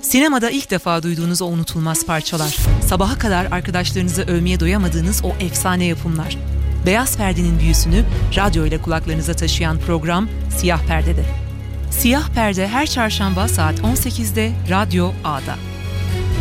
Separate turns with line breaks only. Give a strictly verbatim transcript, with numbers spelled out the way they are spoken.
Sinemada ilk defa duyduğunuz o unutulmaz parçalar, sabaha kadar arkadaşlarınızı övmeye doyamadığınız o efsane yapımlar. Beyaz perdenin büyüsünü radyo ile kulaklarınıza taşıyan program Siyah Perde'de. Siyah Perde her çarşamba saat on sekizde Radyo A'da.